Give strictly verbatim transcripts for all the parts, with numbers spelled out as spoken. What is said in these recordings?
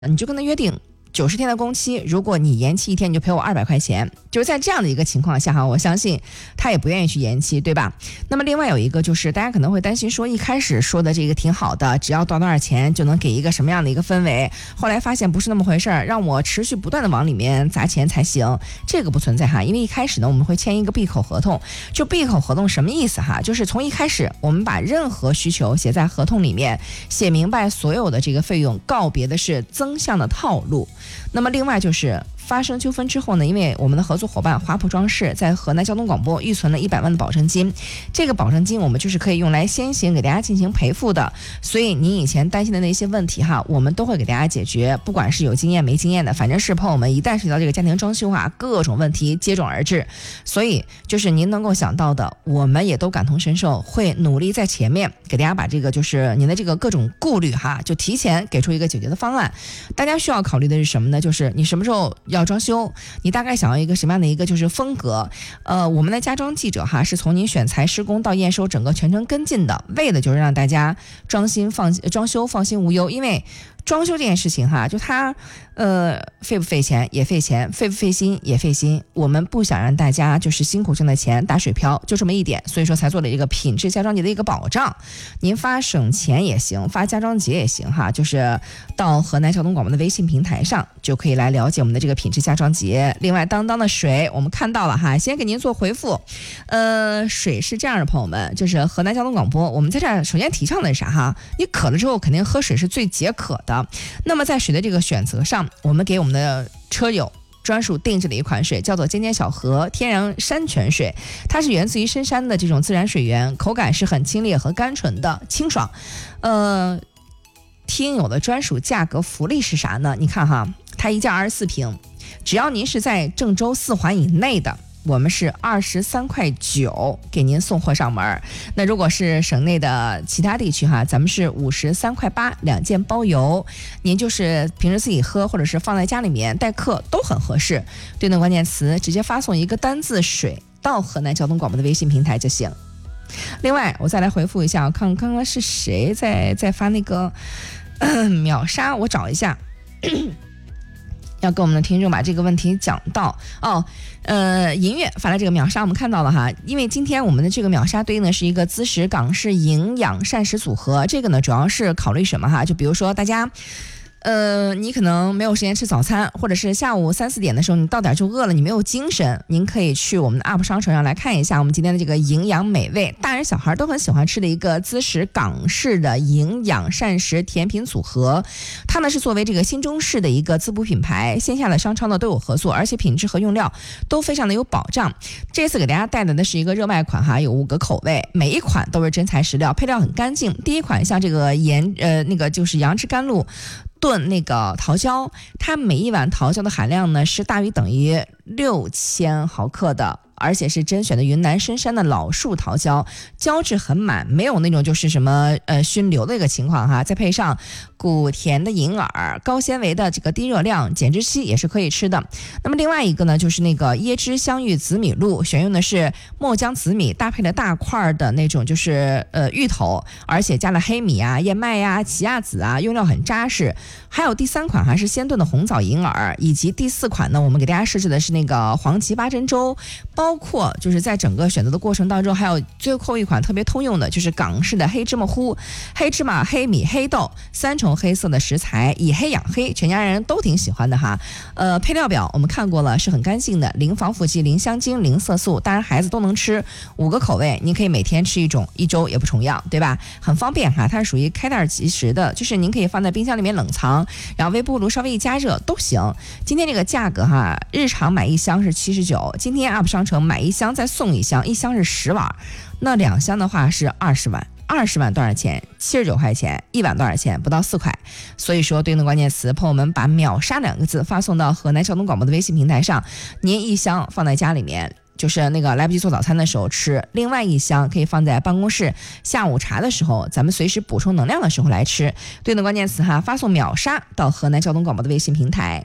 你就跟他约定九十天的工期，如果你延期一天，你就赔我二百块钱。就是在这样的一个情况下哈，我相信他也不愿意去延期，对吧？那么另外有一个就是大家可能会担心说，一开始说的这个挺好的，只要多多少钱就能给一个什么样的一个氛围，后来发现不是那么回事儿，让我持续不断的往里面砸钱才行。这个不存在哈，因为一开始呢我们会签一个闭口合同。就闭口合同什么意思哈？就是从一开始我们把任何需求写在合同里面，写明白所有的这个费用，告别的是增项的套路。那么另外就是发生纠纷之后呢，因为我们的合作伙伴华普装饰在河南交通广播预存了一百万的保证金，这个保证金我们就是可以用来先行给大家进行赔付的，所以您以前担心的那些问题哈，我们都会给大家解决，不管是有经验没经验的，反正是朋友们一旦涉及到这个家庭装修啊，各种问题接踵而至，所以就是您能够想到的，我们也都感同身受，会努力在前面给大家把这个就是您的这个各种顾虑哈，就提前给出一个解决的方案。大家需要考虑的是什么呢？就是你什么时候要装修，你大概想要一个什么样的一个就是风格。呃，我们的家装记者哈是从您选材施工到验收整个全程跟进的，为的就是让大家装心放装修放心无忧。因为装修这件事情哈，就它呃费不费钱也费钱，费不费心也费心。我们不想让大家就是辛苦挣的钱打水漂，就这么一点，所以说才做了一个品质家装节的一个保障。您发省钱也行，发家装节也行哈，就是到河南交通广播的微信平台上就可以来了解我们的这个品质家装节。另外当当的水我们看到了哈，先给您做回复。呃，水是这样的，朋友们，就是河南交通广播我们在这儿首先提倡的是啥哈？你渴了之后肯定喝水是最解渴的。那么在水的这个选择上，我们给我们的车友专属定制的一款水叫做尖尖小河天然山泉水，它是源自于深山的这种自然水源，口感是很清冽和甘醇的，清爽。呃，听友的专属价格福利是啥呢？你看哈，它一件二十四瓶，只要您是在郑州四环以内的，我们是二十三块九给您送货上门。那如果是省内的其他地区哈，咱们是五十三块八两件包邮。您就是平时自己喝，或者是放在家里面待客都很合适。对应的关键词直接发送一个单字水到河南交通广播的微信平台就行。另外我再来回复一下，看刚刚是谁在在发那个、呃、秒杀，我找一下要跟我们的听众把这个问题讲到哦。呃，银月发来这个秒杀，我们看到了哈，因为今天我们的这个秒杀对应的是一个滋食港式营养膳食组合，这个呢主要是考虑什么哈？就比如说大家。呃，你可能没有时间吃早餐，或者是下午三四点的时候你到点就饿了，你没有精神，您可以去我们的 U P 商城上来看一下我们今天的这个营养美味，大人小孩都很喜欢吃的一个滋食港式的营养膳食甜品组合。它呢是作为这个新中式的一个滋补品牌，线下的商超呢都有合作，而且品质和用料都非常的有保障。这次给大家带来的是一个热卖款哈，有五个口味，每一款都是真材实料，配料很干净。第一款像这个盐呃那个就是杨枝甘露炖那个桃胶，它每一碗桃胶的含量呢是大于等于六千毫克的，而且是甄选的云南深山的老树桃胶，胶质很满，没有那种就是什么呃熏流的一个情况哈。再配上谷甜的银耳，高纤维的这个低热量，减脂期也是可以吃的。那么另外一个呢，就是那个椰汁香芋紫米露，选用的是墨浆紫米，搭配了大块的那种就是呃芋头，而且加了黑米啊、燕麦呀、啊、奇亚籽啊，用料很扎实。还有第三款还是鲜炖的红枣银耳，以及第四款呢，我们给大家设置的是那个黄芪八珍粥，包括就是在整个选择的过程当中，还有最后一款特别通用的，就是港式的黑芝麻糊，黑芝麻、黑米、黑豆三重黑色的食材，以黑养黑，全家人都挺喜欢的哈。呃，配料表我们看过了，是很干净的，零防腐剂、零香精、零色素，当然孩子都能吃。五个口味，您可以每天吃一种，一周也不重样，对吧？很方便哈，它是属于开袋即食的，就是您可以放在冰箱里面冷藏，然后微波炉稍微一加热都行。今天这个价格哈，日常买一箱是七十九，今天 U P 商城买一箱再送一箱，一箱是十碗，那两箱的话是二十碗。二十碗多少钱？七十九块钱，一碗多少钱？不到四块。所以说对应的关键词，朋友们把秒杀两个字发送到河南交通广播的微信平台上，您一箱放在家里面，就是那个来不及做早餐的时候吃，另外一箱可以放在办公室下午茶的时候，咱们随时补充能量的时候来吃。对应的关键词哈，发送秒杀到河南交通广播的微信平台。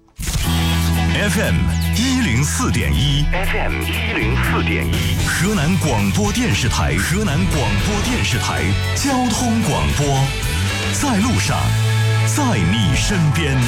F M 一零四点一 ，F M 一零四点一，河南广播电视台，河南广播电视台交通广播，在路上， 在你身边。